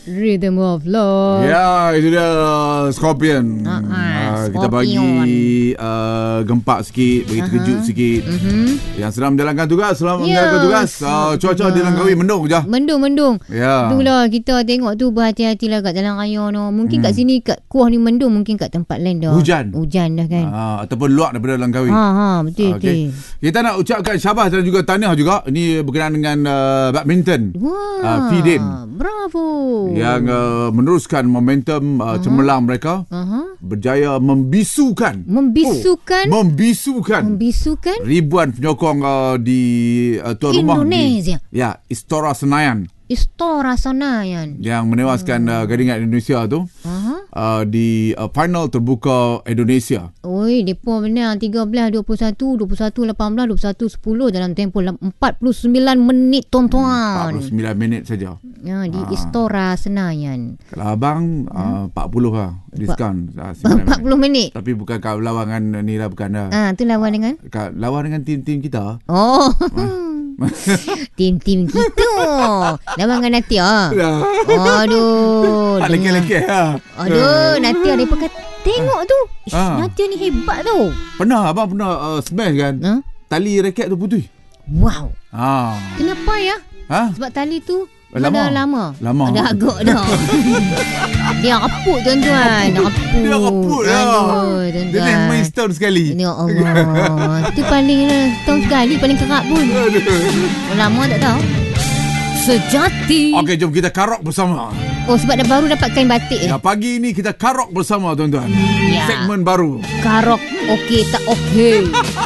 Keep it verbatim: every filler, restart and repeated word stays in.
Rhythm of Love. Ya, itu dia Scorpion. Uh-huh. Uh, kita Scorpion. bagi uh, gempak sikit, bagi terkejut uh-huh. sikit. Uh-huh. Yang sedang menjalankan tugas, selamat Ya, menjalankan tugas. Uh, cuaca di Langkawi mendung je. Mendung-mendung. Ya. Itulah kita tengok tu berhati-hatilah kat jalan raya no. Mungkin hmm. kat sini kat Kuah ni mendung, mungkin kat tempat lain dah Hujan. Hujan dah kan. Uh, ataupun luar daripada Langkawi. Ha ha, betul uh, okay. betul. Kita nak ucapkan syabas dan juga tahniah juga. Ini berkenaan dengan uh, badminton. Wah. Uh, Fidim. Bravo. Yang uh, meneruskan momentum uh, uh-huh. cemerlang mereka. Uh-huh. Berjaya membisukan. Membisukan. Oh, membisukan. Membisukan. Ribuan penyokong uh, di uh, tuan rumah Indonesia. Di, ya, Istora Senayan. Istora Senayan. Yang menewaskan hmm. uh, gadingan Indonesia tu. Uh-huh. Uh, di uh, final terbuka Indonesia. Oi, depa menang tiga belas dua puluh satu, dua puluh satu lapan belas, dua puluh satu sepuluh dalam tempoh empat puluh sembilan minit tuan-tuan. empat puluh sembilan minit saja. Ya, di uh. Istora Senayan. Kalau abang hmm? uh, empat puluh lah diskaun. empat puluh minit. Tapi bukan kau lawan dengan ni lah, bukan dah. Ah, tu lawan dengan? Kau lawan dengan tim-tim kita. Oh. Tim-tim kita. Lawan dengan Natia. Aduh. Tak lekeh-lekeh lah. Aduh, Natia dia pakai tengok tu. Ish, ha. Natia ni hebat tu. Pernah abang pernah uh, smash kan? Ha? Tali raket tu putih. Wow. Ha. Kenapa ya? Ha? Sebab tali tu lama. Dah lama. Lama. Dah agak dah. Dia raput tuan-tuan. Raput. Dia raput lah. Aduh, tuan-tuan. Dia nak main setahun sekali. Ya Allah. Itu paling setahun sekali paling kerap pun. Oh, lama tak tahu. Sejati. Okey, jom kita karok bersama. Oh, sebab dah baru dapat kain batik. Ya, pagi ni kita karok bersama tuan-tuan. Ya. Segmen baru. Karok okey tak okey.